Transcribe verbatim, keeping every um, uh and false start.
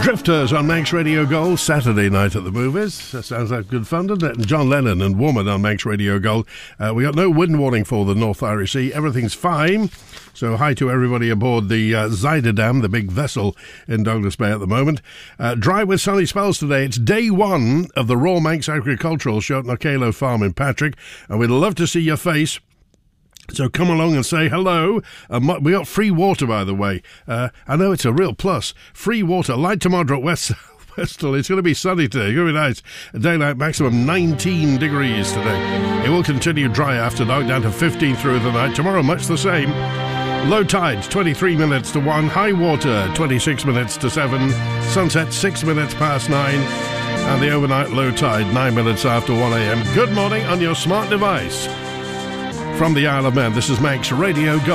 Drifters on Manx Radio Gold, Saturday night at the movies. That sounds like good fun, doesn't it? And John Lennon and Woman on Manx Radio Gold. Uh, we got no wind warning for the North Irish Sea. Everything's fine. So hi to everybody aboard the uh, Zyderdam, the big vessel in Douglas Bay at the moment. Uh, dry with sunny spells today. It's day one of the Raw Manx Agricultural Show at Knockalo Farm in Patrick. And we'd love to see your face. So come along and say hello. Uh, we got free water, by the way. Uh, I know it's a real plus. Free water, light to moderate west westerly. It's going to be sunny today. It's going to be nice. Daylight maximum nineteen degrees today. It will continue dry after dark, down to fifteen through the night. Tomorrow, much the same. Low tides, twenty-three minutes to one. High water, twenty-six minutes to seven. Sunset, six minutes past nine. And the overnight low tide, nine minutes after one a.m. Good morning on your smart device. From the Isle of Man, this is Manx Radio Go.